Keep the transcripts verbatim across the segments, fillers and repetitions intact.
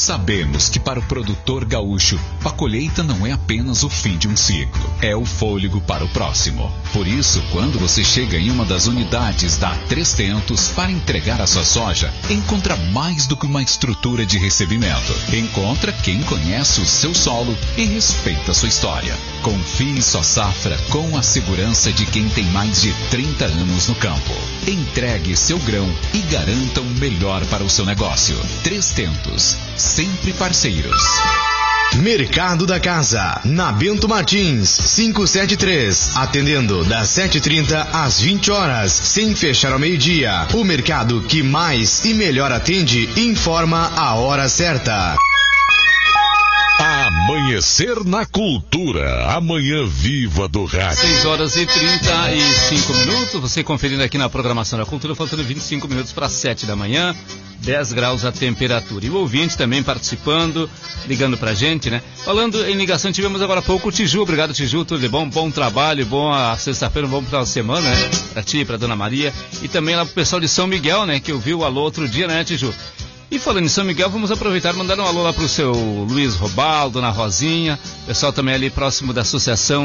Sabemos que para o produtor gaúcho, a colheita não é apenas o fim de um ciclo, é o fôlego para o próximo. Por isso, quando você chega em uma das unidades da Três Tentos para entregar a sua soja, encontra mais do que uma estrutura de recebimento. Encontra quem conhece o seu solo e respeita a sua história. Confie sua safra com a segurança de quem tem mais de trinta anos no campo. Entregue seu grão e garanta o melhor para o seu negócio. Três Tentos, sempre parceiros. Mercado da Casa, na Bento Martins, quinhentos e setenta e três, atendendo das sete e trinta às vinte horas, sem fechar ao meio-dia. O mercado que mais e melhor atende informa a hora certa. Amanhecer na Cultura, a manhã viva do rádio. seis horas e trinta e cinco minutos, você conferindo aqui na programação da Cultura, faltando vinte e cinco minutos para sete da manhã, dez graus a temperatura. E o ouvinte também participando, ligando pra gente, né? Falando em ligação, tivemos agora há pouco o Tiju. Obrigado, Tiju, tudo de bom, bom trabalho, bom a sexta-feira, um bom final de semana, né? Pra ti, pra Dona Maria. E também lá pro pessoal de São Miguel, né? Que ouviu o alô outro dia, né, Tiju? E falando em São Miguel, vamos aproveitar e mandar um alô lá pro seu Luiz Robaldo, Dona Rosinha, pessoal também ali próximo da Associação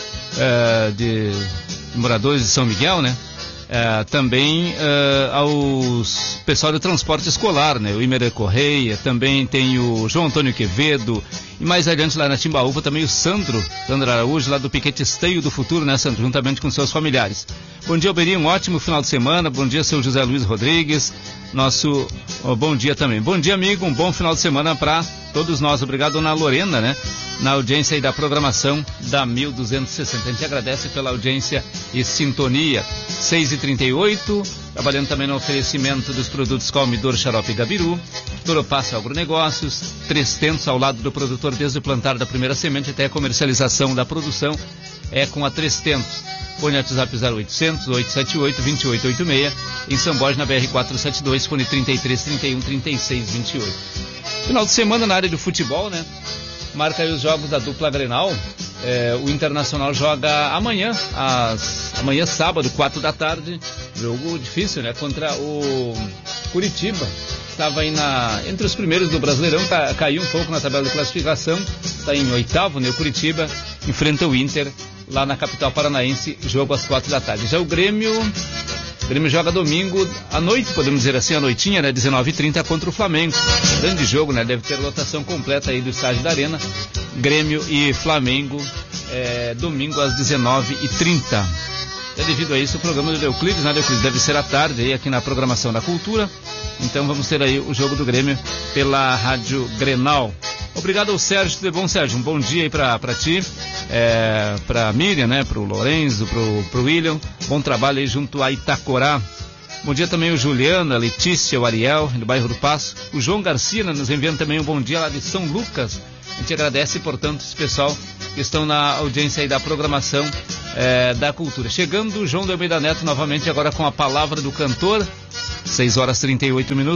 uh, de Moradores de São Miguel, né? Uh, também uh, aos pessoal do transporte escolar, né? O Imerê Correia, também tem o João Antônio Quevedo, e mais adiante lá na Timbaúva também o Sandro, Sandro Araújo, lá do Piquete Esteio do Futuro, né, Sandro? Juntamente com seus familiares. Bom dia, Alberi, um ótimo final de semana. Bom dia, seu José Luiz Rodrigues. Nosso oh, bom dia também. Bom dia, amigo, um bom final de semana para todos nós. Obrigado, Dona Lorena, né? Na audiência aí da programação da mil duzentos e sessenta. A gente agradece pela audiência e sintonia. seis e trinta e oito, trabalhando também no oferecimento dos produtos Calmidor, Xarope e Gabiru, Toropasso Agronegócios, Três Tentos ao lado do produtor desde o plantar da primeira semente até a comercialização da produção, é com a Três Tentos. Fone WhatsApp zero oitocentos, oito sete oito, dois oito oito seis, em São Borja na B R quatrocentos e setenta e dois, fone trinta e três, trinta e um, trinta e seis, vinte e oito. Final de semana na área do futebol, né? Marca aí os jogos da dupla Grenal. É, o Internacional joga amanhã, às, amanhã sábado, quatro da tarde. Jogo difícil, né? Contra o Curitiba. Estava aí na, entre os primeiros do Brasileirão, tá, caiu um pouco na tabela de classificação. Está em oitavo, né? O Curitiba enfrenta o Inter lá na capital paranaense, jogo às quatro da tarde. Já o Grêmio, o Grêmio joga domingo à noite, podemos dizer assim, à noitinha, né? dezenove e trinta contra o Flamengo. Grande jogo, né? Deve ter lotação completa aí do estádio da Arena. Grêmio e Flamengo, é, domingo às dezenove e trinta. É devido a isso o programa do Euclides, né? Euclides deve ser à tarde aí aqui na programação da Cultura. Então vamos ter aí o jogo do Grêmio pela Rádio Grenal. Obrigado ao Sérgio, tudo bom, Sérgio? Um bom dia aí pra, pra ti, é, pra Miriam, né? Pro Lorenzo, pro, pro William. Bom trabalho aí junto a Itacorá. Bom dia também o Juliana, a Letícia, o Ariel, do bairro do Passo. O João Garcia, né, nos enviando também um bom dia lá de São Lucas. A gente agradece, portanto, esse pessoal que estão na audiência aí da programação é, da Cultura. Chegando o João de Almeida Neto novamente agora com a palavra do cantor. seis horas e trinta e oito minutos.